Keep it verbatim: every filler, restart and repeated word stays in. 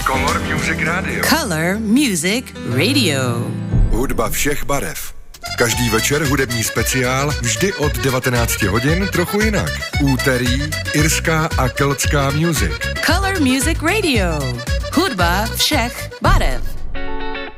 Color Music Radio. Color Music Radio. Hudba všech barev. Každý večer hudební speciál, vždy od devatenáct hodin, trochu jinak. Úterý, irská a keltská music. Color Music Radio. Hudba všech barev.